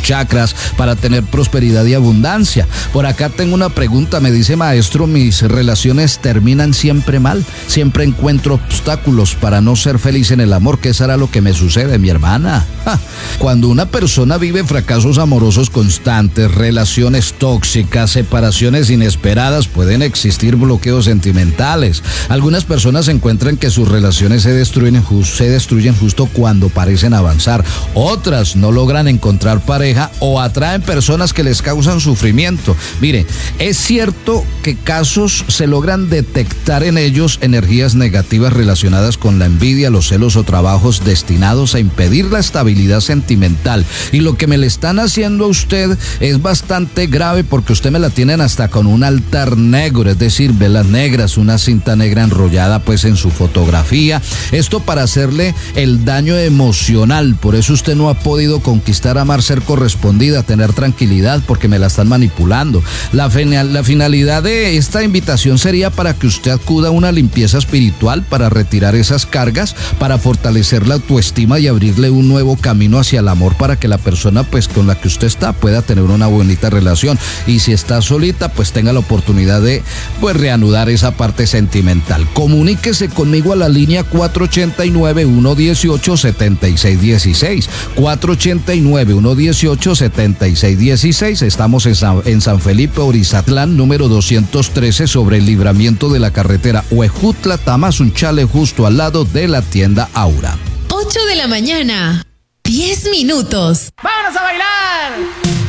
chakras para tener prosperidad y abundancia. Por acá tengo una pregunta, me dice: maestro, mis relaciones terminan siempre mal, siempre encuentro obstáculos para no ser feliz en el amor. ¿Qué será lo que me sucede, mi hermana? Cuando una persona vive fracasos amorosos constantes, relaciones tóxicas, separaciones inesperadas, pueden existir bloqueos sentimentales. Algunas personas encuentran que sus relaciones se destruyen justo cuando parecen avanzar. Otras no logran encontrar pareja o atraen personas que les causan sufrimiento. Mire, es cierto que casos se logran detectar en ellos energías negativas relacionadas con la envidia, los celos o trabajos destinados a impedir la estabilidad sentimental. Y lo que me le están haciendo a usted es bastante grave, porque usted me la tienen hasta con un altar negro, es decir, velas negras, una cinta negra enrollada pues en su fotografía. Esto para hacerle el daño emocional. Por eso usted no ha podido conquistar, amar, ser correspondida, tener tranquilidad, porque me la están manipulando. La finalidad de esta invitación sería para que usted acuda a una limpieza espiritual para retirar esas cargas, para fortalecer la autoestima y abrirle un nuevo camino hacia el amor, para que la persona pues con la que usted está pueda tener una bonita relación. Y si está solita, pues tenga la oportunidad de pues reanudar esa parte sentimental. Comuníquese conmigo a la línea 489-118-7616. 489-118-7616. Estamos en San Felipe, Orizatlán, número 213, sobre el libramiento de la carretera Huejutla, Tamazunchale, justo al lado de la tienda Aura. 8 de la mañana, 10 minutos. ¡Vámonos a bailar!